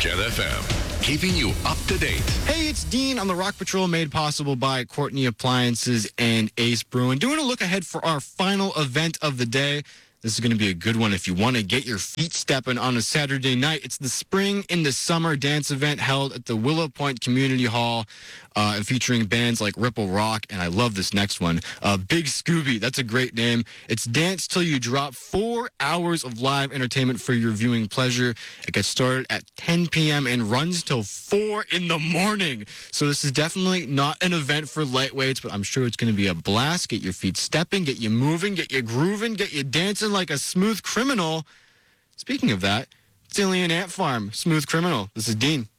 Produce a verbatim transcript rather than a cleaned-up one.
Gen F M, keeping you up to date. Hey, it's Dean on the Rock Patrol, made possible by Courtney Appliances and Ace Brewing. Doing a look ahead for our final event of the day. This is going to be a good one if you want to get your feet stepping on a Saturday night. It's the Spring into Summer dance event held at the Willow Point Community Hall, uh, featuring bands like Ripple Rock, and I love this next one, uh, Big Scooby. That's a great name. It's Dance Till You Drop, four hours of live entertainment for your viewing pleasure. It gets started at ten p.m. and runs till four in the morning. So this is definitely not an event for lightweights, but I'm sure it's going to be a blast. Get your feet stepping, get you moving, get you grooving, get you dancing like a smooth criminal. Speaking of that, it's Alien Ant Farm, Smooth Criminal. This is Dean.